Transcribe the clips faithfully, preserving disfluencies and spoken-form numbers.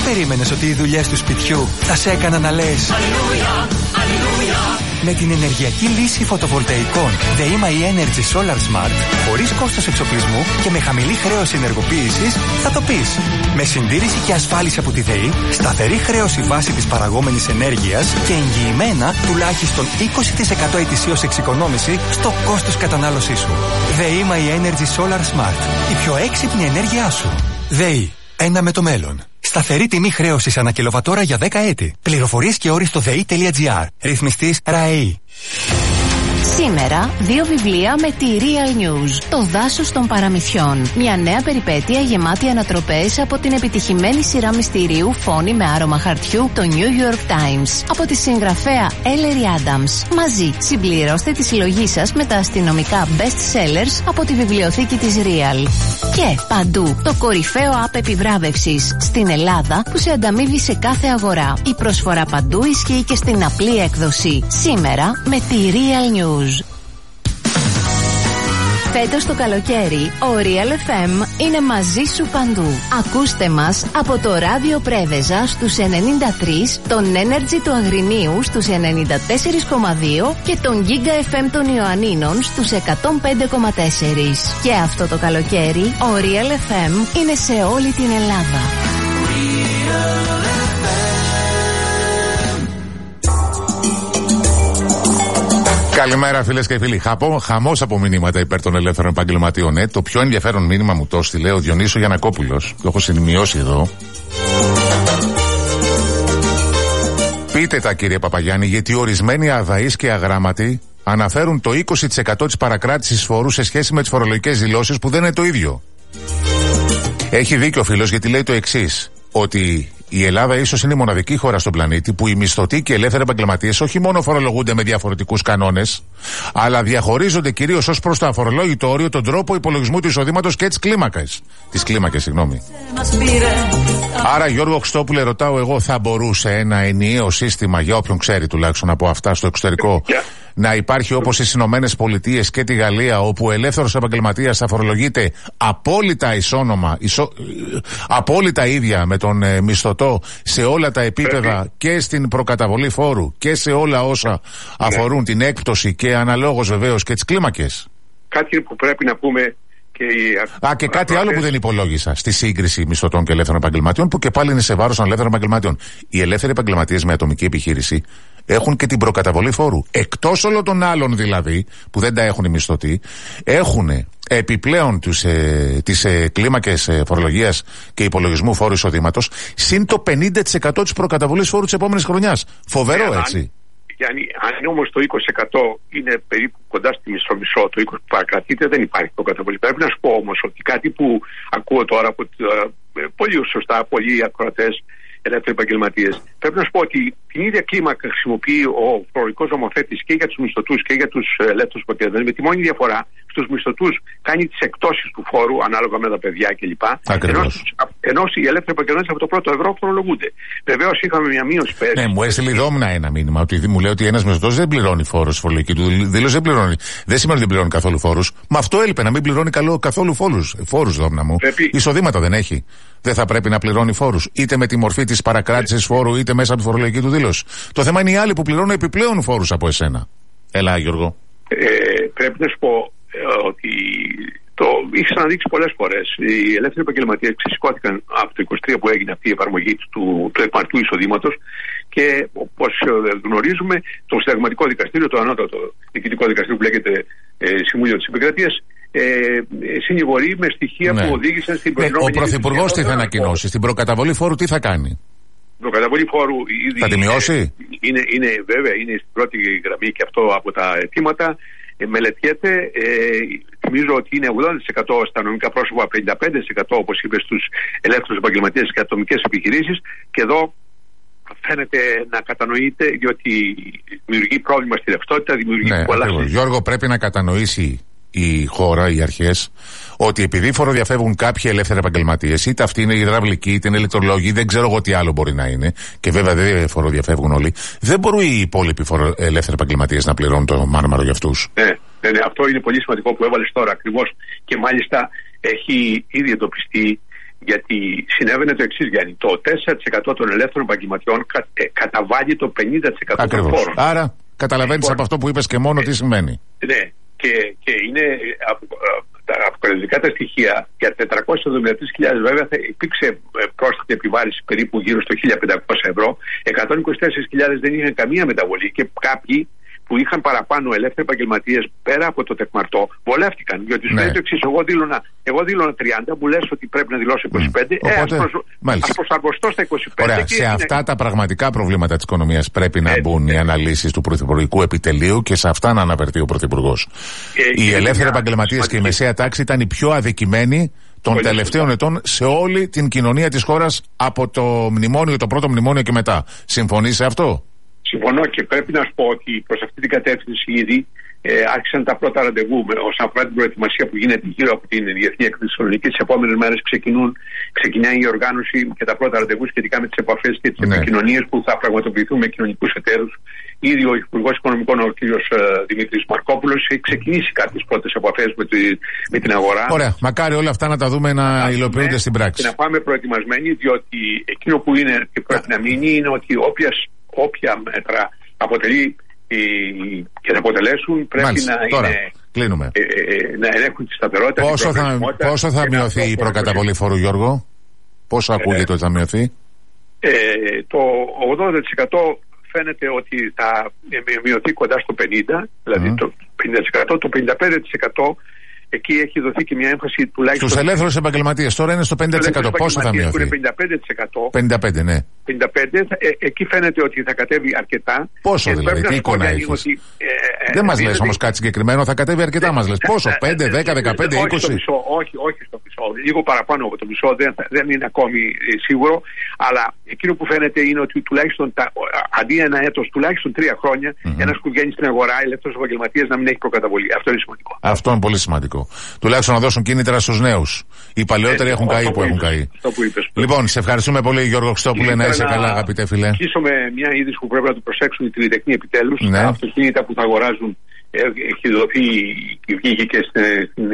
περίμενες ότι οι δουλειές του σπιτιού θα σε έκαναν να λες Αλληλούια, Αλληλούια? Με την ενεργειακή λύση φωτοβολταϊκών ΔΕΗ Energy Solar Smart, χωρίς κόστος εξοπλισμού και με χαμηλή χρέωση ενεργοποίησης, θα το πεις. Με συντήρηση και ασφάλιση από τη ΔΕΗ, σταθερή χρέωση βάση της παραγόμενης ενέργειας και εγγυημένα τουλάχιστον είκοσι τοις εκατό ετησίως εξοικονόμηση στο κόστος κατανάλωσής σου. ΔΕΗ Energy Solar Smart. Η πιο έξυπνη ενέργειά σου. ΔΕΗ. Ένα με το μέλλον. Σταθερή τιμή χρέωσης ανά κιλοβατόρα για δέκα έτη. Πληροφορίες και όροι στο δei.gr. Ρυθμιστής ΡΑΕΗ. Σήμερα, δύο βιβλία με τη Real News. Το δάσος των παραμυθιών. Μια νέα περιπέτεια γεμάτη ανατροπές από την επιτυχημένη σειρά μυστηρίου Φόνη με άρωμα χαρτιού, το New York Times. Από τη συγγραφέα Ellery Adams. Μαζί, συμπληρώστε τη συλλογή σας με τα αστυνομικά best sellers από τη βιβλιοθήκη της Real. Και παντού, το κορυφαίο app επιβράβευσης στην Ελλάδα που σε ανταμείβει σε κάθε αγορά. Η προσφορά παντού ισχύει και στην απλή έκδοση. Σήμερα με τη Real News. Φέτος το καλοκαίρι, ο Real εφ εμ είναι μαζί σου παντού. Ακούστε μας από το ράδιο Πρέβεζα στους ενενήντα τρία, τον Energy του Αγρινίου στους ενενήντα τέσσερα κόμμα δύο και τον Giga εφ εμ των Ιωαννίνων στους εκατόν πέντε κόμμα τέσσερα. Και αυτό το καλοκαίρι, ο Real εφ εμ είναι σε όλη την Ελλάδα. Καλημέρα φίλες και φίλοι. Χαμός από μηνύματα υπέρ των ελεύθερων επαγγελματιών. Ε. Το πιο ενδιαφέρον μήνυμα μου το στείλε ο Διονύσο Γιαννακόπουλος. Το έχω σημειώσει εδώ. Πείτε τα κύριε Παπαγιάννη, γιατί ορισμένοι αδαείς και αγράμματοι αναφέρουν το είκοσι τοις εκατό της παρακράτησης φόρου σε σχέση με τις φορολογικές δηλώσεις που δεν είναι το ίδιο. Έχει δίκιο ο φίλος γιατί λέει το εξής, ότι η Ελλάδα ίσως είναι η μοναδική χώρα στον πλανήτη που οι μισθωτοί και ελεύθεροι επαγγελματίες όχι μόνο φορολογούνται με διαφορετικούς κανόνες, αλλά διαχωρίζονται κυρίως ως προς το αφορολόγητο όριο, τον τρόπο υπολογισμού του εισοδήματος και τις κλίμακες. Τις κλίμακες, συγγνώμη. Άρα, Γιώργο Χριστόπουλε, ρωτάω εγώ, θα μπορούσε ένα ενιαίο σύστημα, για όποιον ξέρει τουλάχιστον από αυτά στο εξωτερικό, yeah. να υπάρχει όπως στις Ηνωμένες Πολιτείες και τη Γαλλία, όπου ο ελεύθερος επαγγελματίας θα φορολογείται απόλυτα ισόνομα, ισο... απόλυτα ίδια με τον ε, μισθωτό σε όλα τα επίπεδα Πρέπει. και στην προκαταβολή φόρου και σε όλα όσα αφορούν ναι. την έκπτωση και αναλόγως βεβαίως και τις κλίμακες. Κάτι που πρέπει να πούμε. Και Α, και κάτι άλλο που δεν υπολόγισα στη σύγκριση μισθωτών και ελεύθερων επαγγελματιών, που και πάλι είναι σε βάρος των ελεύθερων επαγγελματιών. Οι ελεύθεροι επαγγελματίες με ατομική επιχείρηση έχουν και την προκαταβολή φόρου. Εκτός όλων των άλλων δηλαδή, που δεν τα έχουν οι μισθωτοί, έχουν επιπλέον τους, ε, τις ε, κλίμακες ε, φορολογίας και υπολογισμού φόρου εισοδήματος, συν το πενήντα τοις εκατό της προκαταβολής φόρου της επόμενης χρονιάς. Φοβερό, έτσι. Yani, αν όμως το είκοσι τοις εκατό είναι περίπου κοντά στη μισό-μισό, το είκοσι τοις εκατό που παρακρατείται, δεν υπάρχει προκαταβολή. Πρέπει να σου πω όμως ότι κάτι που ακούω τώρα από uh, πολύ σωστά, πολλοί ακροατές, ελεύθεροι επαγγελματίες, πρέπει να σου πω ότι την ίδια κλίμακα χρησιμοποιεί ο φορολογικός νομοθέτης και για τους μισθωτούς και για τους ελεύθερους επαγγελματίες. Με τη μόνη διαφορά, στους μισθωτούς κάνει τις εκτόσεις του φόρου ανάλογα με τα παιδιά κλπ. Ενώ, ενώ οι ελεύθεροι επαγγελματίες από το πρώτο ευρώ φορολογούνται. Βεβαίως είχαμε μια μείωση πέρσι. Ναι, μου έστειλε η Δόμνα ένα μήνυμα ότι μου λέει ότι ένας μισθωτός δεν πληρώνει φόρους στη φορολογική του δήλωση, δεν πληρώνει. Δεν σημαίνει ότι δεν πληρώνει καθόλου φόρους. Μα αυτό έλειπε, να μην πληρώνει καθόλου φόρους. Φόρους, Δόμνα μου. Πρέπει... Εισοδήματα δεν έχει. Δεν θα πρέπει να πληρώνει φόρους, είτε με τη μορφή της παρακράτησης φόρου, είτε μέσα από τη φορολογική του δήλωση. Το θέμα είναι οι άλλοι που πληρώνουν επιπλέον φόρους από εσένα. Έλα, Γιώργο. Ε, πρέπει να σου πω ε, ότι το είχες αναδείξει πολλές φορές. Οι ελεύθεροι επαγγελματίες ξεσηκώθηκαν από το είκοσι τρία που έγινε αυτή η εφαρμογή του, του επαρτού εισοδήματος και όπως γνωρίζουμε, το Συνταγματικό Δικαστήριο, το ανώτατο διοικητικό δικαστήριο που λέγεται ε, Συμβούλιο της Επικρατείας, Ε, συνηγορεί με στοιχεία ναι. που οδήγησαν στην προηγούμενη. Ο Πρωθυπουργός τι θα ανακοινώσει, στην προκαταβολή φόρου τι θα κάνει? Η προκαταβολή φόρου ήδη θα τη μειώσει? Είναι, είναι, είναι βέβαια, είναι στην πρώτη γραμμή και αυτό από τα αιτήματα. Ε, μελετιέται. Ε, θυμίζω ότι είναι ογδόντα τοις εκατό στα νομικά πρόσωπα, πενήντα πέντε τοις εκατό όπως είπε στους ελεύθερους επαγγελματίες και ατομικές επιχειρήσεις. Και εδώ φαίνεται να κατανοείται, διότι δημιουργεί πρόβλημα στη ρευστότητα, δημιουργεί ναι, πολλά. Γιώργο, πρέπει να κατανοήσει η χώρα, οι αρχές, ότι επειδή φοροδιαφεύγουν κάποιοι ελεύθεροι επαγγελματίες, είτε αυτοί είναι υδραυλικοί, είτε είναι ηλεκτρολόγοι, δεν ξέρω εγώ τι άλλο μπορεί να είναι, και βέβαια δεν φοροδιαφεύγουν όλοι, δεν μπορούν οι υπόλοιποι φορο... ελεύθεροι επαγγελματίες να πληρώνουν το μάρμαρο για αυτούς. Ναι, ναι, ναι, αυτό είναι πολύ σημαντικό που έβαλες τώρα ακριβώς, και μάλιστα έχει ήδη εντοπιστεί Γιατί συνέβαινε το εξής, Γιάννη. Το τέσσερα τοις εκατό των ελεύθερων επαγγελματιών κα, ε, καταβάλει το πενήντα τοις εκατό των φόρων. Άρα καταλαβαίνεις λοιπόν, από αυτό που είπες και μόνο ε, τι σημαίνει. Ναι, και, και είναι από, τα αποκαλυπτικά τα στοιχεία. Για τετρακόσιες εβδομήντα τρεις χιλιάδες βέβαια θα υπήρξε πρόσθετη επιβάρηση περίπου γύρω στο χίλια πεντακόσια ευρώ. εκατόν είκοσι τέσσερις χιλιάδες δεν είχαν καμία μεταβολή και κάποιοι που είχαν παραπάνω ελεύθεροι επαγγελματίες πέρα από το τεκμαρτό βολεύτηκαν. Διότι σου λέει το εξής: εγώ δήλωνα, εγώ δήλωνα τριάντα, μου λες ότι πρέπει να δηλώσω είκοσι πέντε. Mm. Ε, Οπότε, ας προσαρμοστώ στα είκοσι πέντε. Ωραία, σε είναι... αυτά τα πραγματικά προβλήματα της οικονομίας πρέπει να ε, μπουν ε, οι αναλύσεις του Πρωθυπουργικού Επιτελείου και σε αυτά να αναφερθεί ο Πρωθυπουργός. Ε, οι ελεύθεροι επαγγελματίες και η μεσαία τάξη ήταν οι πιο αδικημένοι των Πολύ τελευταίων σωστά. ετών σε όλη την κοινωνία της χώρας από το μνημόνιο, το πρώτο μνημόνιο και μετά. Συμφωνείς σε αυτό? Συμφωνώ και πρέπει να σου πω ότι προς αυτή την κατεύθυνση ήδη ε, άρχισαν τα πρώτα ραντεβού όσον αφορά την προετοιμασία που γίνεται γύρω από την Διεθνή Έκθεση Θεσσαλονίκη. Τις επόμενες μέρες ξεκινάει η οργάνωση και τα πρώτα ραντεβού σχετικά με τις επαφές και τις ναι. επικοινωνίες που θα πραγματοποιηθούν με κοινωνικούς εταίρους. Ήδη ο Υπουργός Οικονομικών, ο κ. Δημήτρης Μαρκόπουλος, έχει ξεκινήσει κάποιες πρώτες επαφές με, τη, με την αγορά. Ωραία. Μακάρι όλα αυτά να τα δούμε να, να υλοποιούνται στην πράξη. Και να πάμε προετοιμασμένοι, διότι εκείνο που είναι και πρέπει να μείνει είναι ότι όποιας όποια μέτρα αποτελεί ε, και θα αποτελέσουν πρέπει Μάλιστα. να, Τώρα, είναι, ε, ε, να ελέγχουν τη σταθερότητα. Πόσο θα, πόσο θα μειωθεί η προκαταβολή φόρου, Γιώργο? Πόσο ε, ακούγεται ότι θα μειωθεί? Ε, το ογδόντα τοις εκατό φαίνεται ότι θα μειωθεί κοντά στο πενήντα τοις εκατό, δηλαδή mm. το πενήντα τοις εκατό, το πενήντα πέντε τοις εκατό εκεί έχει δοθεί και μια έμφαση τουλάχιστον. Στους ελεύθερους επαγγελματίες τώρα είναι στο πενήντα τοις εκατό. Πόσο θα μειωθεί? Είναι πενήντα πέντε τοις εκατό. πενήντα πέντε, ναι. πενήντα πέντε, ε, εκεί φαίνεται ότι θα κατέβει αρκετά. Πόσο δηλαδή, τι εικόνα έχεις? Ότι, ε, δεν μας λες δηλαδή... όμως κάτι συγκεκριμένο, θα κατέβει αρκετά ε, μας λες. Πόσο, πέντε, δέκα, δεκαπέντε, είκοσι? Όχι, όχι στο μισό. Λίγο παραπάνω από το μισό, δεν, δεν είναι ακόμη σίγουρο. Αλλά εκείνο που φαίνεται είναι ότι τουλάχιστον τα, αντί ένα έτος, τουλάχιστον τρία χρόνια, mm-hmm. ένας που βγαίνει στην αγορά, ελεύθερος επαγγελματίας να μην έχει προκαταβολή. Αυτό είναι σημαντικό. Αυτό είναι πολύ σημαντικό. Τουλάχιστον να δώσουν κίνητρα στους νέους. Οι παλαιότεροι ε, έχουν καεί που έχουν καεί. Λοιπόν, σε ευχαριστούμε πολύ, Γιώργο Χριστόπουλε, να είσαι καλά, αγαπητέ φίλε. Να αρχίσω με μια είδηση που πρέπει να το προσέξουν οι τηλετεχνοί επιτέλους. Ναι. Τα αυτοκίνητα που θα αγοράζουν, έχει δοθεί και βγήκε και στην,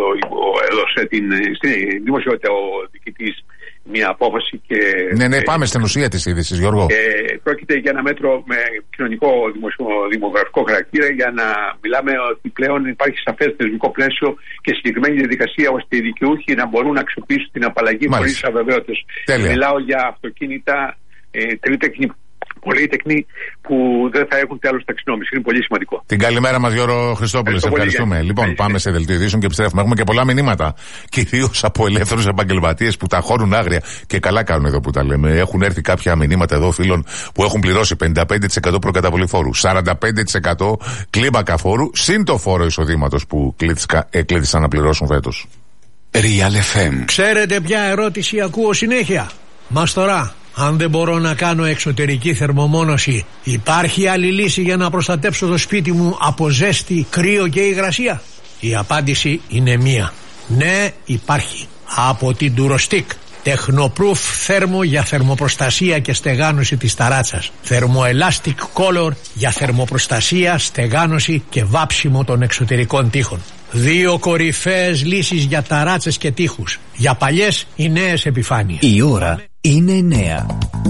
εδώ στην δημοσιότητα ο διοικητής μια απόφαση και... Ναι, ναι, πάμε στην ουσία της είδησης, Γιώργο. Ε, πρόκειται για ένα μέτρο με κοινωνικό δημογραφικό χαρακτήρα για να μιλάμε ότι πλέον υπάρχει σαφές θεσμικό πλαίσιο και συγκεκριμένη διαδικασία ώστε οι δικαιούχοι να μπορούν να αξιοποιήσουν την απαλλαγή χωρίς αβεβαιότητες. Μιλάω για αυτοκίνητα ε, τρίτεκνη, πολύτεκνοι που δεν θα έχουν τέλος ταξινόμηση. Είναι πολύ σημαντικό. Την καλημέρα μας, Γιώργο Χριστόπουλε. Σε ευχαριστούμε. Πολύ, λοιπόν, πάμε σε δελτίο ειδήσεων και επιστρέφουμε. Έχουμε και πολλά μηνύματα. Κυρίως από ελεύθερους επαγγελματίες που τα χώρουν άγρια. Και καλά κάνουν εδώ που τα λέμε. Έχουν έρθει κάποια μηνύματα εδώ φίλων που έχουν πληρώσει πενήντα πέντε τοις εκατό προκαταβολή φόρου, σαράντα πέντε τοις εκατό κλίμακα φόρου, συν το φόρο εισοδήματος που εκλήθησαν να πληρώσουν φέτος. Real εφ εμ. Ξέρετε ποια ερώτηση ακούω συνέχεια? Μας τώρα. Αν δεν μπορώ να κάνω εξωτερική θερμομόνωση, υπάρχει άλλη λύση για να προστατέψω το σπίτι μου από ζέστη, κρύο και υγρασία? Η απάντηση είναι μία. Ναι, υπάρχει. Από την Durostick. Tecnoproof θέρμο για θερμοπροστασία και στεγάνωση της ταράτσας. Thermoelastic Color για θερμοπροστασία, στεγάνωση και βάψιμο των εξωτερικών τοίχων. Δύο κορυφαίες λύσεις για ταράτσες και τοίχους. Για παλιές ή νέες επιφάνειες. Η ώρα είναι νέα.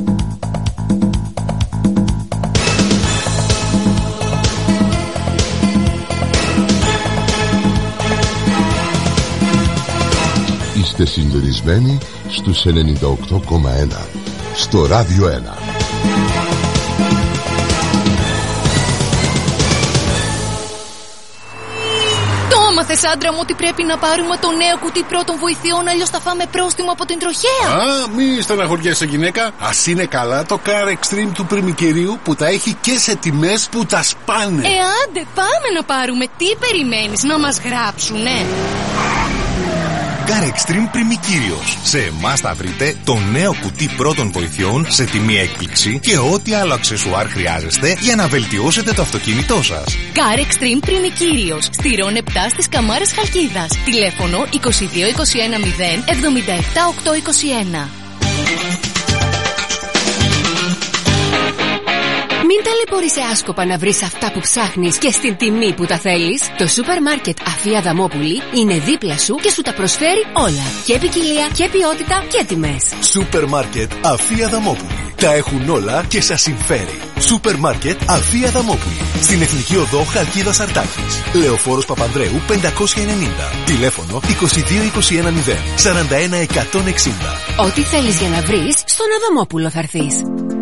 Είστε συντονισμένοι στους ενενήντα οκτώ κόμμα ένα στο Ράδιο ένα. Μάθες, άντρα μου, ότι πρέπει να πάρουμε το νέο κουτί πρώτων βοηθειών, αλλιώς θα φάμε πρόστιμο από την τροχέα. Α, μη στεναχωριέσαι, γυναίκα. Ας είναι καλά το Car Extreme του πριμικερίου που τα έχει και σε τιμές που τα σπάνε. Ε, άντε, πάμε να πάρουμε. Τι περιμένεις, να μας γράψουνε? Car Extreme Πριμικύριος. Σε εμάς θα βρείτε το νέο κουτί πρώτων βοηθειών σε τιμή έκπληξη και ό,τι άλλο αξεσουάρ χρειάζεστε για να βελτιώσετε το αυτοκίνητό σας. Car Extreme Πριμικύριος. Στηρών επτά στις Καμάρες Χαλκίδας. Τηλέφωνο είκοσι δύο είκοσι ένα μηδέν εβδομήντα επτά οκτακόσια είκοσι ένα. Μην ταλαιπωρείσαι άσκοπα να βρεις αυτά που ψάχνεις και στην τιμή που τα θέλεις. Το σούπερ μάρκετ Αφία Αδαμόπουλη είναι δίπλα σου και σου τα προσφέρει όλα. Και ποικιλία και ποιότητα και τιμές. Σούπερ μάρκετ Αφία Αδαμόπουλη. Τα έχουν όλα και σας συμφέρει. Σούπερ μάρκετ Αφία Αδαμόπουλη. Στην Εθνική Οδό Χαλκίδας Αρτάκης. Λεωφόρος Παπανδρέου πεντακόσια ενενήντα. Τηλέφωνο είκοσι δύο είκοσι ένα μηδέν σαράντα ένα εκατόν εξήντα. Ό,τι θέλεις για να βρεις, στον Αδαμόπουλο θα έρθεις.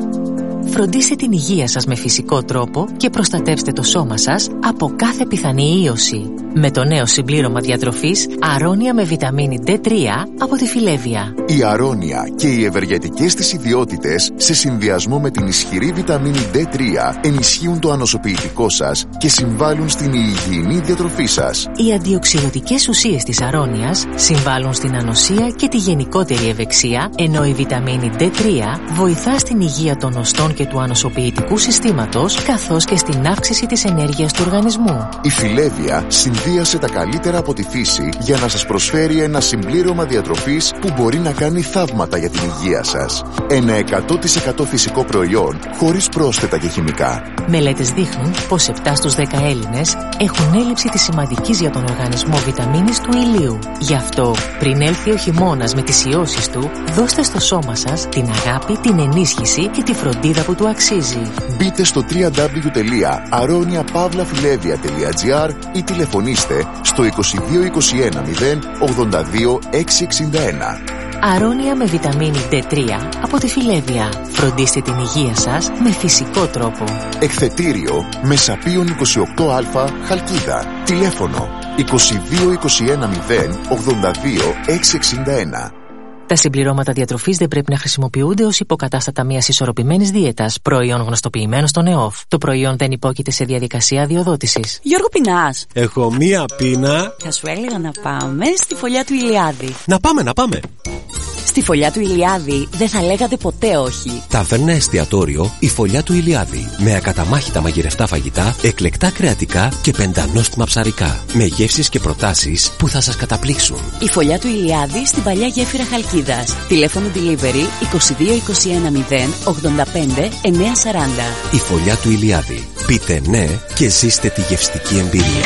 Φροντίστε την υγεία σας με φυσικό τρόπο και προστατεύστε το σώμα σας από κάθε πιθανή ίωση. Με το νέο συμπλήρωμα διατροφής Αρώνια με βιταμίνη ντι τρία από τη Φιλέβια. Η Αρώνια και οι ευεργετικές της ιδιότητες σε συνδυασμό με την ισχυρή βιταμίνη ντι τρία ενισχύουν το ανοσοποιητικό σας και συμβάλλουν στην υγιεινή διατροφή σας. Οι αντιοξυδοτικές ουσίες της Αρώνιας συμβάλλουν στην ανοσία και τη γενικότερη ευεξία, ενώ η βιταμίνη ντι τρία βοηθά στην υγεία των οστών και του ανοσοποιητικού συστήματος, καθώς και στην αύξηση της ενέργειας του οργανισμού. Η Φιλέβια συνδύασε τα καλύτερα από τη φύση για να σας προσφέρει ένα συμπλήρωμα διατροφής που μπορεί να κάνει θαύματα για την υγεία σας. Ένα εκατό τοις εκατό φυσικό προϊόν χωρίς πρόσθετα και χημικά. Μελέτες δείχνουν πως επτά στους δέκα Έλληνες έχουν έλλειψη της σημαντικής για τον οργανισμό βιταμίνης του ηλίου. Γι' αυτό, πριν έλθει ο χειμώνας με τις ιώσεις του, δώστε στο σώμα σας την αγάπη, την ενίσχυση και τη φροντίδα που του αξίζει. Μπείτε στο double-u double-u double-u τελεία αρώνια παύλα φιλέβια τελεία τζι άρ ή τηλεφωνήστε στο είκοσι δύο είκοσι ένα μηδέν ογδόντα δύο εξακόσια εξήντα ένα. Αρώνια με βιταμίνη ντι τρία από τη Φιλέβια. Φροντίστε την υγεία σας με φυσικό τρόπο. Εκθετήριο Μεσαπίων είκοσι οκτώ Α Χαλκίδα. Τηλέφωνο είκοσι δύο είκοσι ένα μηδέν ογδόντα δύο εξακόσια εξήντα ένα. Τα συμπληρώματα διατροφής δεν πρέπει να χρησιμοποιούνται ως υποκατάστατα μιας ισορροπημένης δίαιτας, προϊόν γνωστοποιημένο στον ΕΟΦ. Το προϊόν δεν υπόκειται σε διαδικασία αδειοδότησης. Γιώργο, πεινάς? Έχω μία πείνα. Θα σου έλεγα να πάμε στη φωλιά του Ηλιάδη. Να πάμε, να πάμε. Στη φωλιά του Ηλιάδη δεν θα λέγατε ποτέ όχι. Ταβέρνα εστιατόριο η Φωλιά του Ηλιάδη. Με ακαταμάχητα μαγειρευτά φαγητά, εκλεκτά κρεατικά και πεντανόστιμα ψαρικά. Με γεύσεις και προτάσεις που θα σας καταπλήξουν. Η Φωλιά του Ηλιάδη στην παλιά γέφυρα Χαλκίδας. Τηλέφωνο delivery είκοσι δύο είκοσι ένα μηδέν ογδόντα πέντε εννιακόσια σαράντα. Η Φωλιά του Ηλιάδη. Πείτε ναι και ζήστε τη γευστική εμπειρία.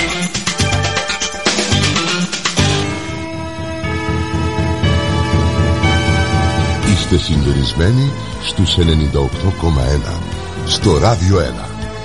Είστε συντονισμένοι στους ενενήντα οκτώ κόμμα ένα στο Ράδιο ένα.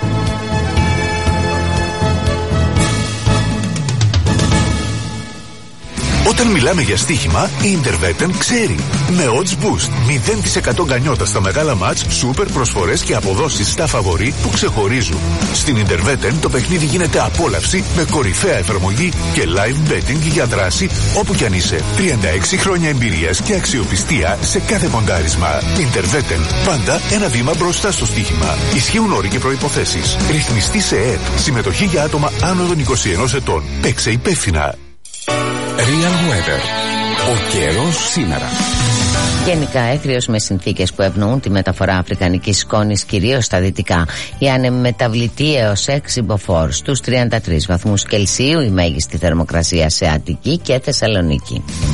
Όταν μιλάμε για στοίχημα, η Interveten ξέρει. Με odds boost, μηδέν τοις εκατό γκανιότα στα μεγάλα μάτς, σούπερ προσφορές και αποδόσεις στα φαβορί που ξεχωρίζουν. Στην Interveten το παιχνίδι γίνεται απόλαυση με κορυφαία εφαρμογή και live betting για δράση όπου κι αν είσαι. τριάντα έξι χρόνια εμπειρίας και αξιοπιστία σε κάθε ποντάρισμα. Interveten, πάντα ένα βήμα μπροστά στο στοίχημα. Ισχύουν όροι και προϋποθέσεις. Ρυθμιστή σε ΕΕΠ. Συμμετοχή για άτομα άνω των είκοσι ενός ετών. Παίξε υπεύθυνα. Real Weather. Ο καιρός σήμερα. Γενικά έθριος με συνθήκες που ευνοούν τη μεταφορά αφρικανικής σκόνης κυρίως στα δυτικά. Η άνεμη μεταβλητή έως έξι μποφόρ στους τριάντα τρεις βαθμούς Κελσίου, η μέγιστη θερμοκρασία σε Αττική και Θεσσαλονίκη.